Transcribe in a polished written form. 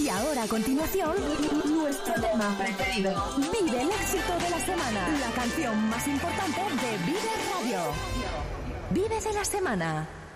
Y ahora a continuación, nuestro tema preferido. Vive el éxito de la semana. La canción más importante de Vive Radio. Vive de la semana.